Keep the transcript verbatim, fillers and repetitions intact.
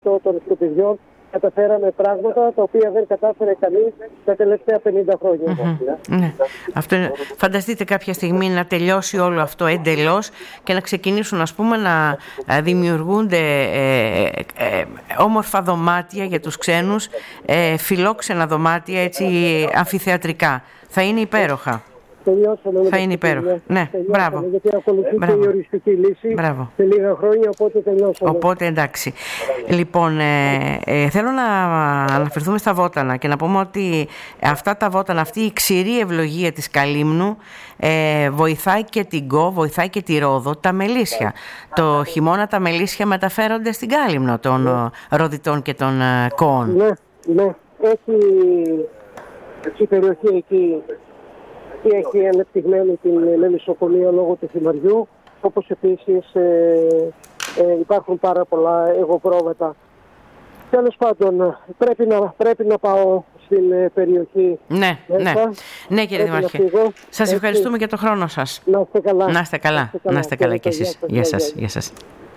των σκουπιδιών καταφέραμε πράγματα τα οποία δεν κατάφερε κανείς τα τελευταία πενήντα χρόνια. Mm-hmm. Ναι. Αυτό είναι... Φανταστείτε κάποια στιγμή να τελειώσει όλο αυτό εντελώς και να ξεκινήσουν, ας πούμε, να δημιουργούνται ε, ε, όμορφα δωμάτια για τους ξένους, ε, φιλόξενα δωμάτια, έτσι, αμφιθεατρικά. Θα είναι υπέροχα. Τελειώσαμε θα είναι υπέροχο. Ναι, μπράβο. Γιατί ακολουθεί και η οριστική λύση μπράβο. σε λίγα χρόνια, οπότε τελειώσαμε. Οπότε εντάξει. Λοιπόν, ε, ε, θέλω να αναφερθούμε στα βότανα και να πούμε ότι αυτά τα βότανα, αυτή η ξηρή ευλογία της Καλύμνου ε, βοηθάει και την Κο, βοηθάει και τη Ρόδο, τα μελίσια. Το χειμώνα τα μελίσια μεταφέρονται στην Κάλυμνο των ναι. Ροδιτών και των uh, Κοών. Ναι, ναι. Έχει η περιοχή εκεί και έχει ανεπτυγμένη την μελισσοκομεία λόγω του θυμαριού, όπως επίσης ε, ε, υπάρχουν πάρα πολλά εγωπρόβατα. Τέλος πάντων, πρέπει να, πρέπει να πάω στην ε, περιοχή. Ναι, ναι, ναι κύριε Δημάρχε. Σας ευχαριστούμε για το χρόνο σας. Να είστε καλά. Να είστε καλά, να είστε καλά κι εσείς. Γεια σας, γεια σας.